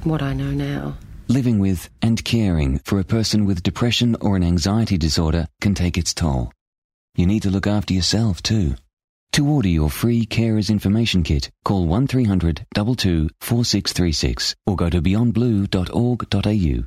what I know now. Living with and caring for a person with depression or an anxiety disorder can take its toll. You need to look after yourself too. To order your free Carers Information Kit, call 1300 22 4636 or go to beyondblue.org.au.